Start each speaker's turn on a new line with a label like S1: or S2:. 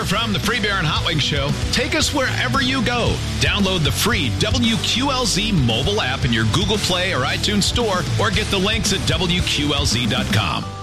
S1: here from the Free Beer and Hot Wings Show. Take us wherever you go. Download the free WQLZ mobile app in your Google Play or iTunes store, or get the links at WQLZ.com.